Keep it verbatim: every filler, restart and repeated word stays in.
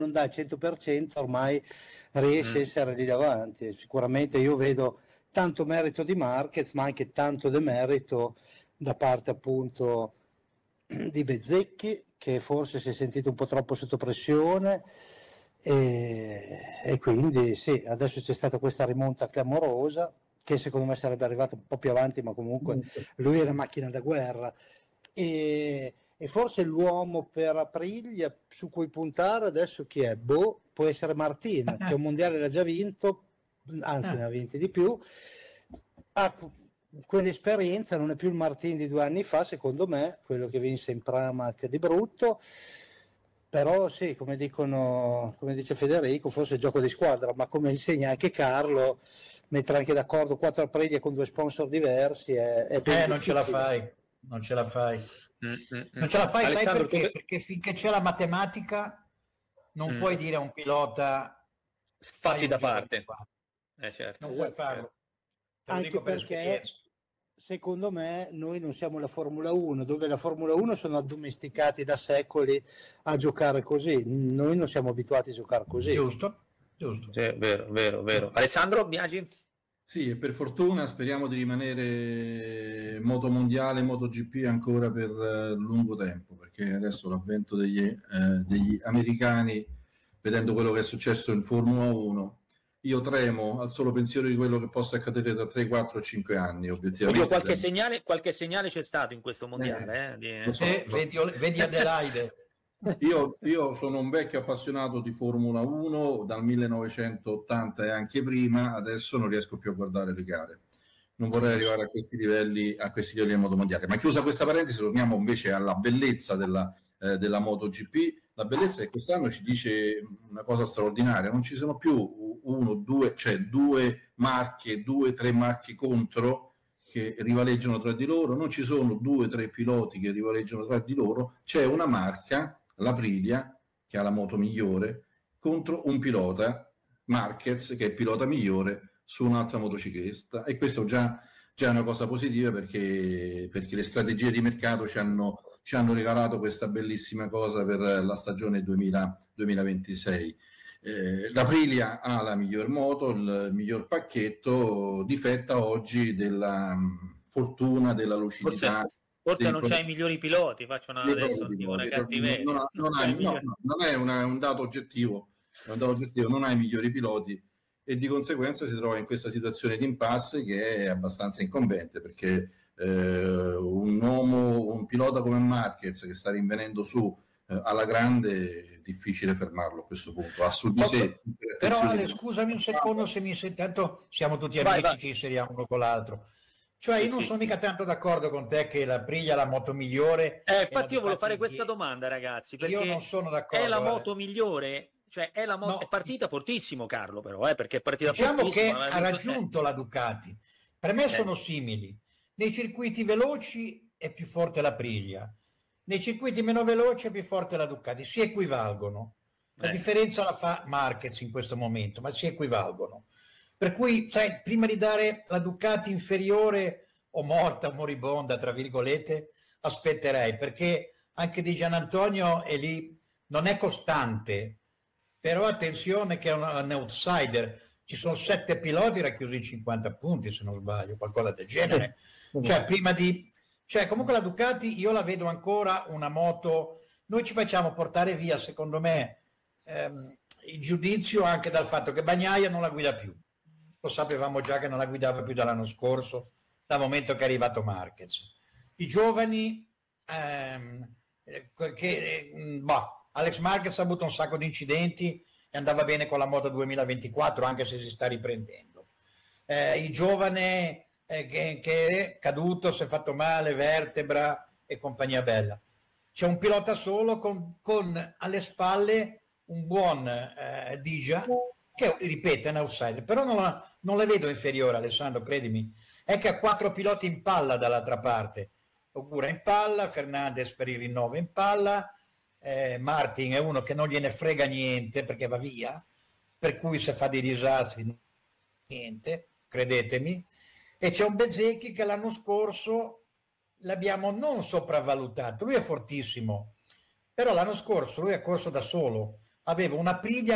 non dà il cento per cento ormai riesce mm. a essere lì davanti. Sicuramente io vedo tanto merito di Marquez, ma anche tanto demerito da parte appunto di Bezzecchi, che forse si è sentito un po' troppo sotto pressione, e, e quindi sì, adesso c'è stata questa rimonta clamorosa che secondo me sarebbe arrivata un po' più avanti, ma comunque lui è una macchina da guerra. E, e forse l'uomo per Aprilia su cui puntare adesso chi è? Boh, può essere Martin, che un mondiale l'ha già vinto, anzi ne ha vinti di più, ha quell'esperienza, non è più il Martin di due anni fa, secondo me, quello che vinse in Pramac di brutto, però sì, come dicono, come dice Federico, forse è gioco di squadra, ma come insegna anche Carlo, mettere anche d'accordo quattro Aprilia con due sponsor diversi è, è ben eh, non ce la fai. Non ce la fai, mm-hmm. non ce la fai, Alessandro, sai perché? tu... Perché finché c'è la matematica non mm. puoi dire a un pilota fatti da parte, eh, certo. non puoi farlo. Te anche dico per perché secondo me noi non siamo la Formula uno, dove la Formula uno sono addomesticati da secoli a giocare così, noi non siamo abituati a giocare così. Giusto, giusto. Sì, vero, vero, vero. Alessandro Biagi? Sì, e per fortuna speriamo di rimanere moto mondiale, MotoGP ancora per uh, lungo tempo, perché adesso l'avvento degli, eh, degli americani, vedendo quello che è successo in Formula uno, io tremo al solo pensiero di quello che possa accadere tra tre, quattro, cinque anni, obiettivamente. Oddio, qualche segnale, qualche segnale c'è stato in questo mondiale. Eh, eh, so, eh, vedi, vedi Adelaide. Io, io sono un vecchio appassionato di Formula uno dal millenovecentottanta e anche prima, adesso non riesco più a guardare le gare. Non vorrei arrivare a questi livelli, a questi livelli del moto mondiale. Ma chiusa questa parentesi, torniamo invece alla bellezza della, eh, della MotoGP. La bellezza è che quest'anno ci dice una cosa straordinaria, non ci sono più uno, due, cioè due marche, due, tre marche contro che rivaleggiano tra di loro, non ci sono due, tre piloti che rivaleggiano tra di loro, c'è una marca, l'Aprilia, che ha la moto migliore, contro un pilota, Marquez, che è il pilota migliore su un'altra motociclista, e questo già, già è una cosa positiva perché, perché le strategie di mercato ci hanno, ci hanno regalato questa bellissima cosa per la stagione duemila, duemilaventisei. Eh, L'Aprilia ha la miglior moto, il miglior pacchetto, difetta oggi della um, fortuna, della lucidità. Forse... Forse non c'hai i migliori piloti, faccio una, adesso dico una cattiveria. Non, non, non, hai, no, no, non è una, un dato oggettivo, è un dato oggettivo, non hai i migliori piloti e di conseguenza si trova in questa situazione di impasse che è abbastanza incombente, perché eh, un uomo, un pilota come Marquez che sta rinvenendo su eh, alla grande, è difficile fermarlo a questo punto. Ha su di sé. Però Ale, scusami un secondo se mi senti, tanto siamo tutti amici, vai, vai. Ci inseriamo uno con l'altro. Cioè io sì, non sì. sono mica tanto d'accordo con te che l'Aprilia è la moto migliore. Eh, infatti io volevo fare questa domanda, ragazzi, perché io non sono d'accordo. È la moto migliore, cioè è la moto, no. È partita fortissimo Carlo però, eh, perché è partita diciamo fortissimo. Diciamo che ha raggiunto eh. la Ducati. Per me eh. sono simili. Nei circuiti veloci è più forte l'Aprilia. Nei circuiti meno veloci è più forte la Ducati. Si equivalgono. La eh. differenza la fa Marquez in questo momento, ma si equivalgono. Per cui, sai, prima di dare la Ducati inferiore o morta o moribonda, tra virgolette, aspetterei, perché anche Di Giannantonio è lì, non è costante, però attenzione che è un, un outsider. Ci sono sette piloti racchiusi in cinquanta punti, se non sbaglio, qualcosa del genere. Cioè, prima di... Cioè, comunque la Ducati, io la vedo ancora una moto... Noi ci facciamo portare via, secondo me, ehm, il giudizio anche dal fatto che Bagnaia non la guida più. Lo sapevamo già che non la guidava più dall'anno scorso, dal momento che è arrivato Marquez. I giovani, ehm, che, boh, Alex Marquez ha avuto un sacco di incidenti e andava bene con la moto duemilaventiquattro, anche se si sta riprendendo. Eh, I giovani eh, che, che è caduto, si è fatto male, vertebra e compagnia bella. C'è un pilota solo con, con alle spalle un buon eh, Digia, che ripeto è un outsider, però non, la, non le vedo inferiore, Alessandro, credimi. È che ha quattro piloti in palla dall'altra parte. Ogura in palla, Fernandez per il rinnovo in palla, eh, Martin è uno che non gliene frega niente perché va via, per cui se fa dei disastri niente, credetemi. E c'è un Bezzecchi che l'anno scorso l'abbiamo non sopravvalutato, lui è fortissimo, però l'anno scorso lui ha corso da solo, aveva una Aprilia